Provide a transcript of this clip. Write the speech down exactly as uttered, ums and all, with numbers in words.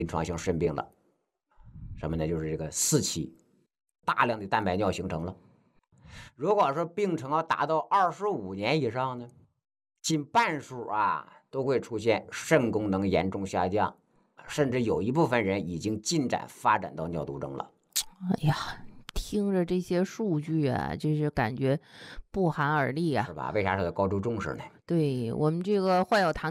临床性肾病了。什么呢？就是这个四期，大量的蛋白尿形成了。如果说病程要达到二十五年以上呢，近半数啊都会出现肾功能严重下降，甚至有一部分人已经进展发展到尿毒症了。 哎呀，听着这些数据啊，就是感觉不寒而栗啊， 是吧？为啥说要高度重视呢？ 对我们这个患有糖